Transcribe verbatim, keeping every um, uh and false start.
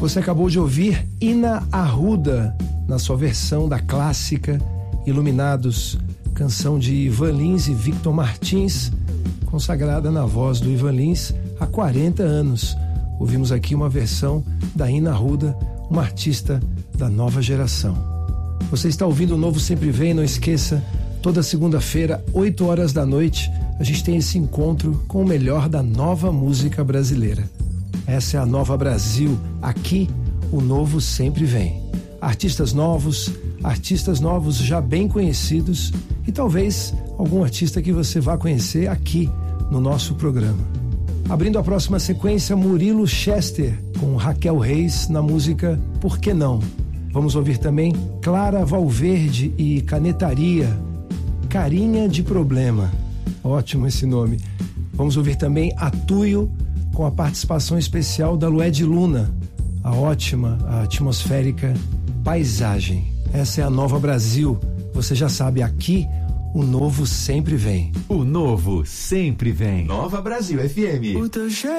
Você acabou de ouvir Ina Arruda, na sua versão da clássica Iluminados, canção de Ivan Lins e Victor Martins, consagrada na voz do Ivan Lins há quarenta anos. Ouvimos aqui uma versão da Ina Arruda, uma artista da nova geração. Você está ouvindo o Novo Sempre Vem, não esqueça, toda segunda-feira, oito horas da noite, a gente tem esse encontro com o melhor da nova música brasileira. Essa é a Nova Brasil, aqui o Novo Sempre Vem. Artistas novos, artistas novos já bem conhecidos e talvez algum artista que você vá conhecer aqui no nosso programa. Abrindo a próxima sequência, Murilo Chester com Raquel Reis na música Por Que Não? Vamos ouvir também Clara Valverde e Canetaria, Carinha de Problema. Ótimo esse nome. Vamos ouvir também Atuio com a participação especial da Lued Luna, a ótima, a atmosférica Paisagem. Essa é a Nova Brasil. Você já sabe, aqui o novo sempre vem. O novo sempre vem. Nova Brasil F M. O teu